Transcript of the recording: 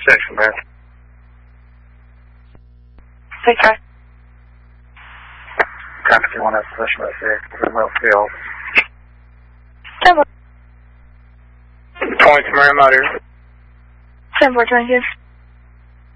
Section, man. Take care. Copy 1 at position by 6, remote field. 10-4. 20 Maria Motor. 10-4, 22.